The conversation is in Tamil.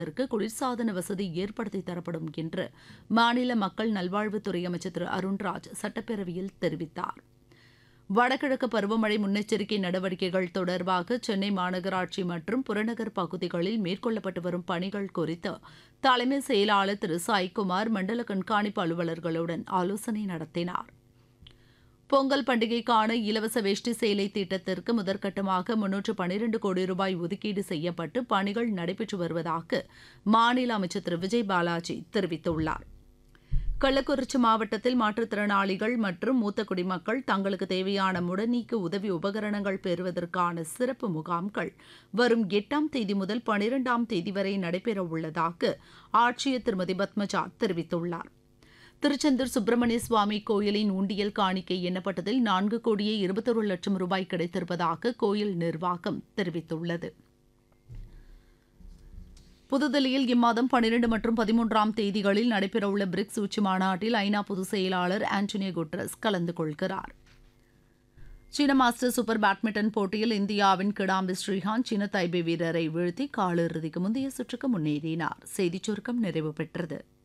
குளிர்சாதன வசதி ஏற்படுத்தி தரப்படும் என்று மாநில மக்கள் நல்வாழ்வுத்துறை அமைச்சர் திரு அருண்ராஜ் சட்டப்பேரவையில் தெரிவித்தார். வடகிழக்கு பருவமழை முன்னெச்சரிக்கை நடவடிக்கைகள் தொடர்பாக சென்னை மாநகராட்சி மற்றும் புறநகர் பகுதிகளில் மேற்கொள்ளப்பட்டு வரும் பணிகள் குறித்து தலைமை செயலாளர் திரு சாய்குமார் மண்டல கண்காணிப்பு அலுவலர்களுடன் ஆலோசனை நடத்தினார். பொங்கல் பண்டிகைக்கான இலவச வேஷ்டி சேலை திட்டத்திற்கு முதற்கட்டமாக 312 கோடி ரூபாய் ஒதுக்கீடு செய்யப்பட்டு பணிகள் நடைபெற்று வருவதாக மாநில அமைச்சர் திரு விஜய் பாலாஜி தெரிவித்துள்ளார். கள்ளக்குறிச்சி மாவட்டத்தில் மாற்றுத்திறனாளிகள் மற்றும் மூத்த குடிமக்கள் தங்களுக்கு தேவையான முடநீக்கு உதவி உபகரணங்கள் பெறுவதற்கான சிறப்பு முகாம்கள் வரும் 8ஆம் தேதி முதல் 12ஆம் தேதி வரை நடைபெறவுள்ளதாக ஆட்சியர் திருமதி பத்மஜா தெரிவித்துள்ளார். திருச்செந்தூர் சுப்பிரமணிய சுவாமி கோயிலின் உண்டியல் காணிக்கை எண்ணப்பட்டதில் 4 கோடியே 21 லட்சம் ரூபாய் கிடைத்திருப்பதாக கோயில் நிர்வாகம் தெரிவித்துள்ளது. புதுதில்லியில் இம்மாதம் 12 மற்றும் 13ஆம் தேதிகளில் நடைபெறவுள்ள பிரிக்ஸ் உச்சி மாநாட்டில் ஐநா பொதுச் செயலாளர் ஆண்டனியோ குட்ரஸ் கலந்து கொள்கிறார். சீன மாஸ்டர் சூப்பர் பேட்மிண்டன் போட்டியில் இந்தியாவின் கிடாம்பி ஸ்ரீகாந்த் சீன தைபே வீரரை வீழ்த்தி காலிறுதிக்கு முந்தைய சுற்றுக்கு முன்னேறினார். செய்திச் சுருக்கம் நிறைவு பெற்றது.